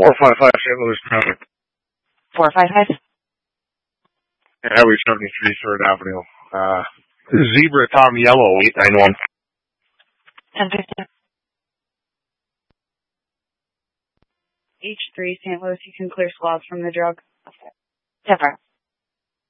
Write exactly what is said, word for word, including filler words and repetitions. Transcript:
four five five Saint Louis traffic. four five five? Highway seventy-three, third Avenue. Uh, Zebra Tom Yellow, eight nine one. ten fifteen. H three, Saint Louis, you can clear squads from the drug. Different.